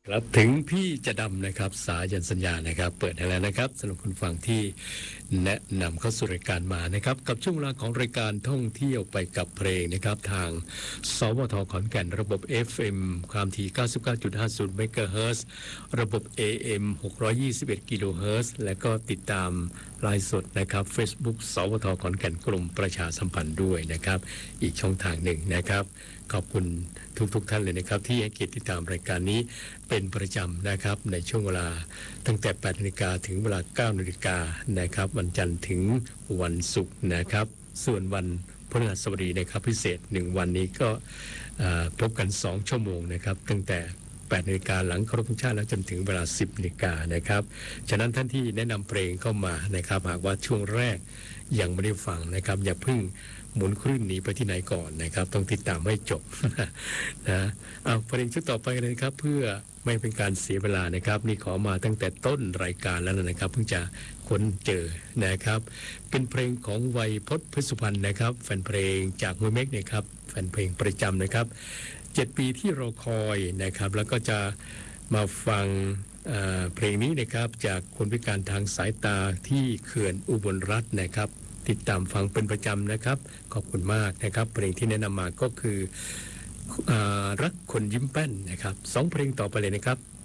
ครับถึงพี่จะดำนะครับสายันสัญญานะครับเปิดให้แล้วนะครับสำหรับคุณฟังที่แนะนำเข้าสู่รายการมานะครับกับช่วงเวลาของรายการท่องเที่ยวไปกับเพลงนะครับทางสวทขอนแก่นระบบ FM ความถี่ 99.50 เมกะเฮิรตซ์ระบบ AM 621 กิโลเฮิรตซ์และก็ติดตามไลฟ์สดนะครับ Facebook สวทขอนแก่นกรมประชาสัมพันธ์ด้วยนะครับอีกช่องทางหนึ่งนะครับขอบคุณทุกท่านเลยนะครับที่ให้เกียรติติดตามรายการนี้เป็นประจำนะครับในช่วงเวลาตั้งแต่ 8 นาฬิกาถึงเวลา 9 นาฬิกานะครับวันจันทร์ถึงวันศุกร์นะครับส่วนวันพฤหัสบดีนะครับพิเศษ1วันนี้ก็พบกัน2ชั่วโมงนะครับตั้งแต่8 นาฬิกาหลังเคารพธงชาติแล้วจนถึงเวลา 10 นาฬิกานะครับฉะนั้นท่านที่แนะนำเพลงเข้ามานะครับหากว่าช่วงแรกยังไม่ได้ฟังนะครับอย่าเพิ่งหมุนคลื่นหนีไปที่ไหนก่อนนะครับต้องติดตามให้จบนะเอาเพลงชุดต่อไปเลยครับเพื่อไม่เป็นการเสียเวลานะครับนี่ขอมาตั้งแต่ต้นรายการแล้วนะครับเพิ่งจะค้นเจอนะครับเป็นเพลงของไวยพจน์ เพชรสุพรรณนะครับแฟนเพลงจากมือเมกนะครับแฟนเพลงประจำนะครับ7 ปีที่รอคอยนะครับแล้วก็จะมาฟังเพลงนี้นะครับจากคนพิการทางสายตาที่เขื่อนอุบลรัตน์นะครับติดตามฟังเป็นประจำนะครับขอบคุณมากนะครับเพลงที่แนะนำมาก็คือรักคนยิ้มแป้นนะครับ2 เพลงต่อไปเลยนะครับ